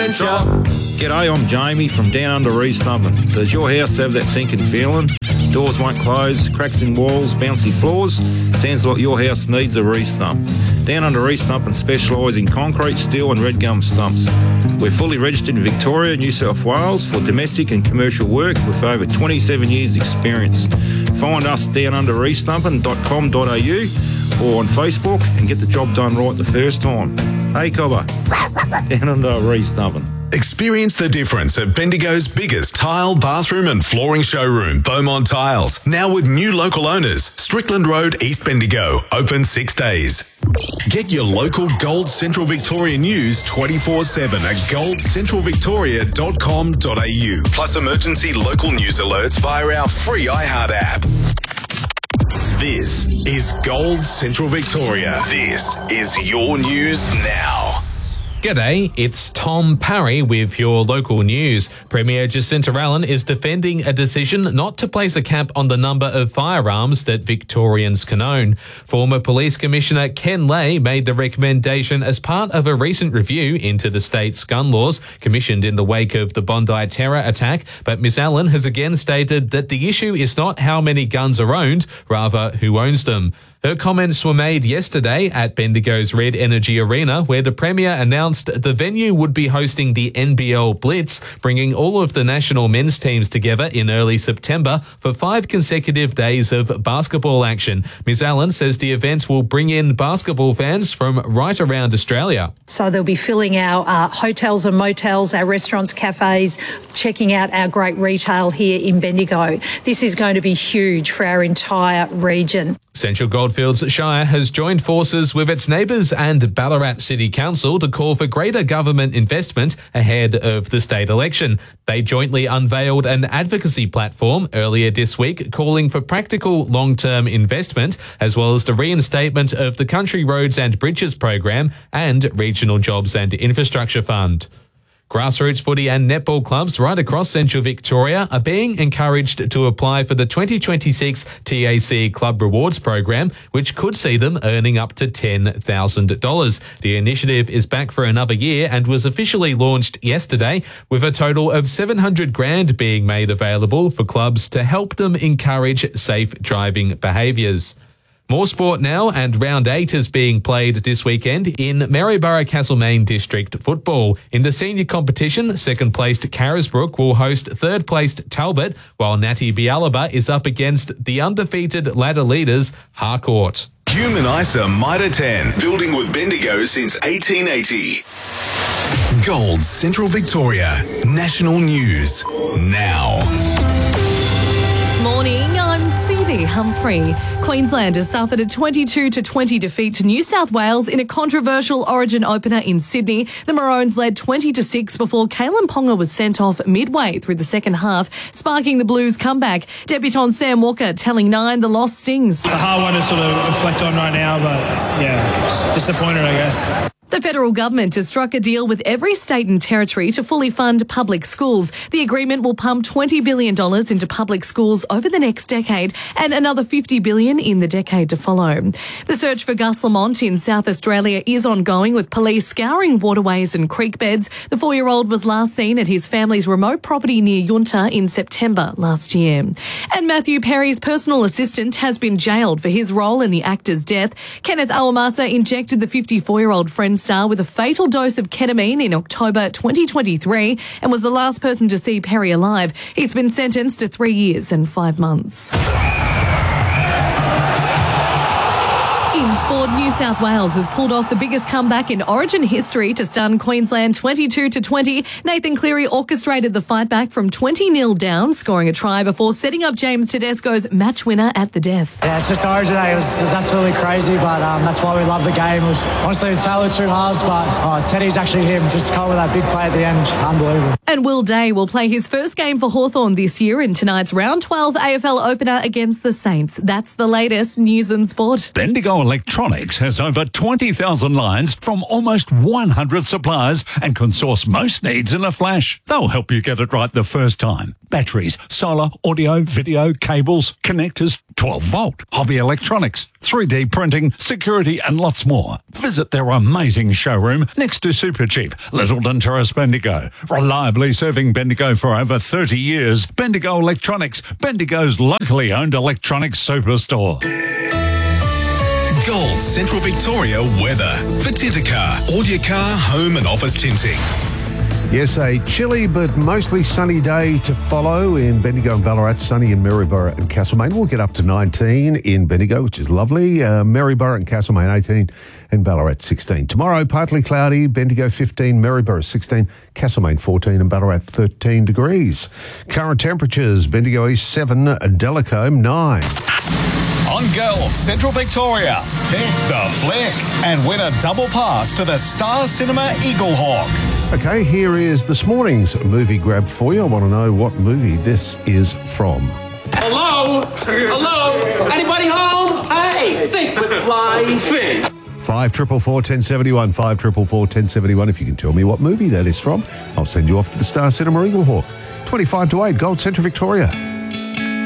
adventure. G'day, I'm Jamie from Down Under East Nubbin. Does your house have that sinking feeling? Doors won't close, cracks in walls, bouncy floors? Sounds like your house needs a re-stump. Down Under East Nubbin specialise in concrete, steel and red gum stumps. We're fully registered in Victoria, New South Wales for domestic and commercial work with over 27 years experience. Find us downundereastnubbin.com.au or on Facebook and get the job done right the first time. Hey Cobber, Down Under East Nubbin. Experience the difference at Bendigo's biggest tile, bathroom and flooring showroom, Beaumont Tiles. Now with new local owners, Strickland Road, East Bendigo, open 6 days. Get your local Gold Central Victoria news 24/7 at goldcentralvictoria.com.au. Plus emergency local news alerts via our free iHeart app. This is Gold Central Victoria. This is your news now. G'day, it's Tom Parry with your local news. Premier Jacinta Allen is defending a decision not to place a cap on the number of firearms that Victorians can own. Former Police Commissioner Ken Lay made the recommendation as part of a recent review into the state's gun laws, commissioned in the wake of the Bondi terror attack, but Ms Allen has again stated that the issue is not how many guns are owned, rather who owns them. Her comments were made yesterday at Bendigo's Red Energy Arena, where the Premier announced the venue would be hosting the NBL Blitz, bringing all of the national men's teams together in early September for 5 consecutive days of basketball action. Ms Allen says the event will bring in basketball fans from right around Australia. So they'll be filling our hotels and motels, our restaurants, cafes, checking out our great retail here in Bendigo. This is going to be huge for our entire region. Central Goldfields Shire has joined forces with its neighbours and Ballarat City Council to call for greater government investment ahead of the state election. They jointly unveiled an advocacy platform earlier this week calling for practical long-term investment, as well as the reinstatement of the Country Roads and Bridges program and Regional Jobs and Infrastructure Fund. Grassroots footy and netball clubs right across Central Victoria are being encouraged to apply for the 2026 TAC Club Rewards program, which could see them earning up to $10,000. The initiative is back for another year and was officially launched yesterday, with a total of $700,000 being made available for clubs to help them encourage safe driving behaviours. More sport now, and round 8 is being played this weekend in Maryborough Castlemaine District Football. In the senior competition, second-placed Carisbrook will host third-placed Talbot, while Natty Bialaba is up against the undefeated ladder leaders Harcourt. Human ISA Mitre 10, building with Bendigo since 1880. Gold Central Victoria, national news now. Morning, I'm Phoebe Humphrey. Queensland has suffered a 22-20 defeat to New South Wales in a controversial Origin opener in Sydney. The Maroons led 20-6 before Kalen Ponga was sent off midway through the second half, sparking the Blues' comeback. Debutant Sam Walker telling Nine the loss stings. It's a hard one to sort of reflect on right now, but yeah, it's disappointed, I guess. The federal government has struck a deal with every state and territory to fully fund public schools. The agreement will pump $20 billion into public schools over the next decade and another $50 billion in the decade to follow. The search for Gus Lamont in South Australia is ongoing, with police scouring waterways and creek beds. The 4-year-old was last seen at his family's remote property near Yunta in September last year. And Matthew Perry's personal assistant has been jailed for his role in the actor's death. Kenneth Awamasa injected the 54-year-old Friends star with a fatal dose of ketamine in October 2023 and was the last person to see Perry alive. He's been sentenced to 3 years and 5 months. In sport, New South Wales has pulled off the biggest comeback in Origin history to stun Queensland 22-20. Nathan Cleary orchestrated the fight back from 20-0 down, scoring a try before setting up James Tedesco's match winner at the death. Yeah, it's just Origin Day. It was absolutely crazy, but that's why we love the game. It was honestly a tale of two halves, but Teddy's actually him. Just to come with that big play at the end, unbelievable. And Will Day will play his first game for Hawthorn this year in tonight's round 12 AFL opener against the Saints. That's the latest news and sport. Bendigo Electronics has over 20,000 lines from almost 100 suppliers and can source most needs in a flash. They'll help you get it right the first time. Batteries, solar, audio, video, cables, connectors, 12-volt, hobby electronics, 3D printing, security and lots more. Visit their amazing showroom next to Supercheap, Littleton Terrace, Bendigo. Reliably serving Bendigo for over 30 years. Bendigo Electronics, Bendigo's locally owned electronics superstore. Gold Central Victoria weather for Tintercar. All your car, home and office tinting. Yes, a chilly but mostly sunny day to follow in Bendigo and Ballarat, sunny in Maryborough and Castlemaine. We'll get up to 19 in Bendigo, which is lovely. Maryborough and Castlemaine 18 and Ballarat 16. Tomorrow, partly cloudy, Bendigo 15, Maryborough 16, Castlemaine 14 and Ballarat 13 degrees. Current temperatures, Bendigo East 7, Delacombe 9. On Gold Central Victoria, bet the flick and win a double pass to the Star Cinema Eagle Hawk. Okay, here is this morning's movie grab for you. I want to know what movie this is from. Hello? Hello? Anybody home? Hey, think with fly fish. 5444 1071, 5444 1071. If you can tell me what movie that is from, I'll send you off to the Star Cinema Eagle Hawk. 25 to 8, Gold Central Victoria.